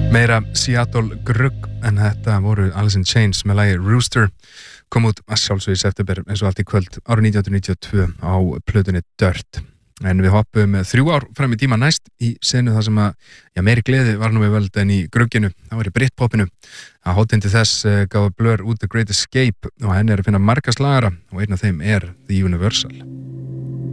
Meira Seattle grugg en þetta voru Alice in Chains með lagi Rooster kom út að sjálfsögðu í september eins og allt í kvöld árið 1992 á plötunni Dirt. En við hoppum 3 ár fram í tíma næst í senu þar sem að meiri gleði var nú við völd en í grugginu, það var í Britpopinu. Að hótindi þess gaf Blur út The Great Escape og henni að finna marga slagara og einn af þeim The Universal.